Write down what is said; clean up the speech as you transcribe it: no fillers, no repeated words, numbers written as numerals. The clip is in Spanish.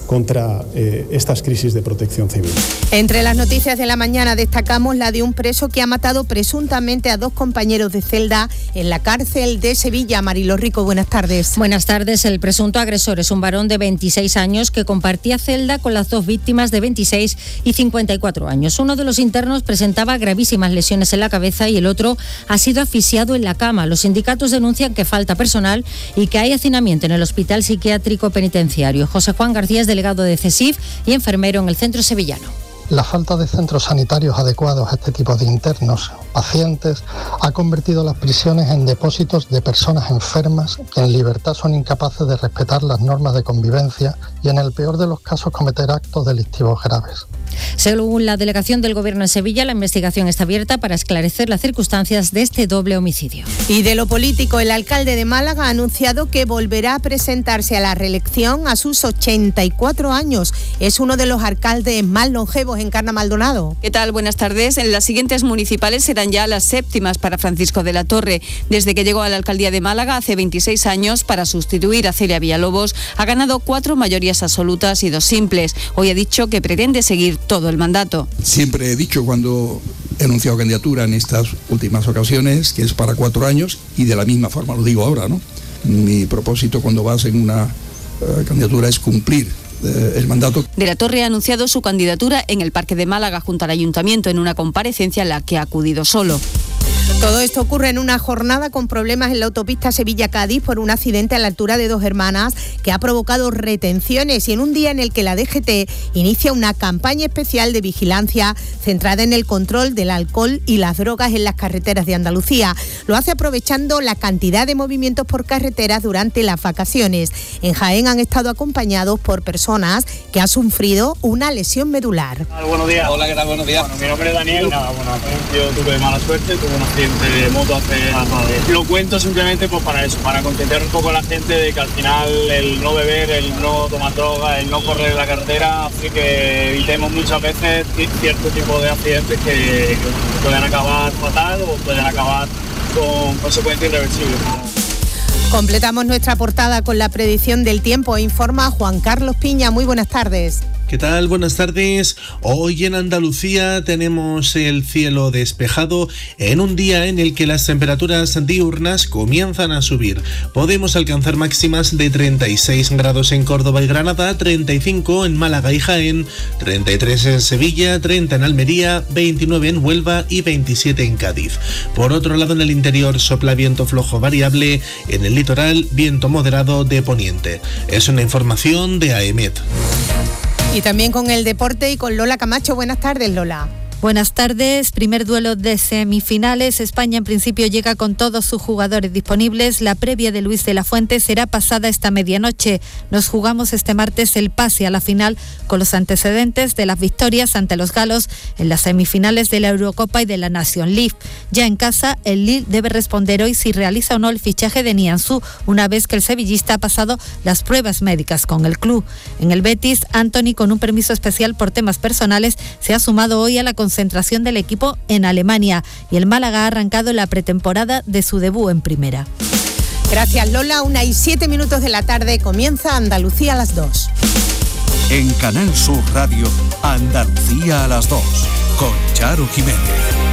contra estas crisis de protección civil. Entre las noticias de la mañana destacamos la de un preso que ha matado presuntamente a 2 compañeros de celda en la cárcel de Sevilla. Marilo Rico, buenas tardes. Buenas tardes. El presunto agresor es un varón de 26 años que compartía celda con las 2 víctimas de 26 y 54 años. Uno de los internos presentaba gravísimas lesiones en la cabeza y el otro ha sido asfixiado en la cama. Los sindicatos denuncian que falta personal y que hay hacinamiento en el Hospital Psiquiátrico Penitenciario. José Juan García es delegado de CESIF y enfermero en el centro sevillano. La falta de centros sanitarios adecuados a este tipo de internos, pacientes, ha convertido las prisiones en depósitos de personas enfermas que en libertad son incapaces de respetar las normas de convivencia y en el peor de los casos cometer actos delictivos graves. Según la delegación del Gobierno en Sevilla, la investigación está abierta para esclarecer las circunstancias de este doble homicidio. Y de lo político, el alcalde de Málaga ha anunciado que volverá a presentarse a la reelección a sus 84 años. Es uno de los alcaldes más longevos. Encarna Maldonado. ¿Qué tal? Buenas tardes. En las siguientes municipales serán ya las 7ª para Francisco de la Torre. Desde que llegó a la alcaldía de Málaga hace 26 años para sustituir a Celia Villalobos, ha ganado 4 mayorías absolutas y 2 simples. Hoy ha dicho que pretende seguir todo el mandato. Siempre he dicho cuando he anunciado candidatura en estas últimas ocasiones que es para 4 años y de la misma forma lo digo ahora, ¿no? Mi propósito cuando vas en una candidatura es cumplir el mandato. De la Torre ha anunciado su candidatura en el Parque de Málaga junto al Ayuntamiento en una comparecencia a la que ha acudido solo. Todo esto ocurre en una jornada con problemas en la autopista Sevilla-Cádiz por un accidente a la altura de Dos Hermanas que ha provocado retenciones y en un día en el que la DGT inicia una campaña especial de vigilancia centrada en el control del alcohol y las drogas en las carreteras de Andalucía. Lo hace aprovechando la cantidad de movimientos por carreteras durante las vacaciones. En Jaén han estado acompañados por personas que han sufrido una lesión medular. Buenos días. Hola, ¿qué tal? Buenos días. Bueno, mi nombre es Daniel. Yo tuve mala suerte, tuve un accidente de moto hace... Lo cuento simplemente pues para eso, para concienciar un poco a la gente de que al final el no beber, el no tomar droga, el no correr en la carretera hace que evitemos muchas veces cierto tipo de accidentes que pueden acabar fatal o pueden acabar con consecuencias irreversibles. Completamos nuestra portada con la predicción del tiempo. Informa Juan Carlos Piña. Muy buenas tardes. ¿Qué tal? Buenas tardes. Hoy en Andalucía tenemos el cielo despejado en un día en el que las temperaturas diurnas comienzan a subir. Podemos alcanzar máximas de 36 grados en Córdoba y Granada, 35 en Málaga y Jaén, 33 en Sevilla, 30 en Almería, 29 en Huelva y 27 en Cádiz. Por otro lado, en el interior sopla viento flojo variable, en el litoral viento moderado de poniente. Es una información de AEMET. Y también con el deporte y con Lola Camacho. Buenas tardes, Lola. Buenas tardes. Primer duelo de semifinales. España en principio llega con todos sus jugadores disponibles. La previa de Luis de la Fuente será pasada esta medianoche. Nos jugamos este martes el pase a la final con los antecedentes de las victorias ante los galos en las semifinales de la Eurocopa y de la Nation League. Ya en casa, el Lille debe responder hoy si realiza o no el fichaje de Nianzú, una vez que el sevillista ha pasado las pruebas médicas con el club. En el Betis, Antony, con un permiso especial por temas personales, se ha sumado hoy a la concentración del equipo en Alemania y el Málaga ha arrancado la pretemporada de su debut en primera. Gracias, Lola. 1:07 de la tarde, comienza Andalucía a las 2. En Canal Sur Radio, Andalucía a las 2, con Charo Jiménez.